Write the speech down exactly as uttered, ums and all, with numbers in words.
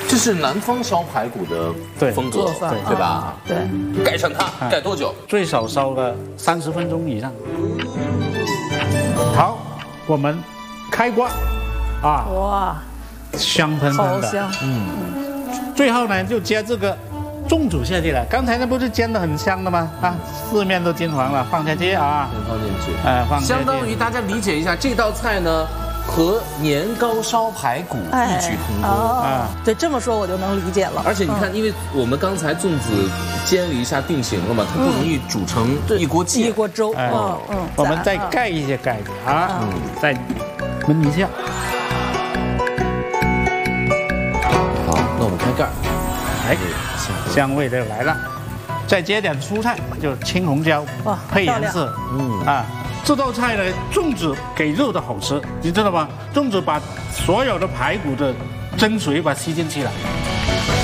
这是南方烧排骨的风格， 做法对吧？ 对， 盖上它，盖多久？ 最少烧个三十分钟以上。好，我们开锅，啊， 哇， 香喷喷的， 好香。 嗯。最后呢，就加这个粽子下去了。刚才那不是煎的很香的吗？啊，四面都金黄了，放下去啊， 放进去， 哎，放下去。 相当于大家理解一下，这道菜呢和年糕烧排骨异曲同工啊。对，这么说我就能理解了。 而且你看，因为我们刚才粽子煎了一下定型了嘛，它不容易煮成一锅芥、 一锅粥。嗯嗯。 我们再盖一些盖子啊，嗯，再焖一下。 好，那我们开盖。 哎，香味就来了，再接点蔬菜，就青红椒，哇，配颜色。嗯啊，这道菜呢，粽子给肉的好吃，你知道吗？粽子把所有的排骨的精髓把它吸进去了。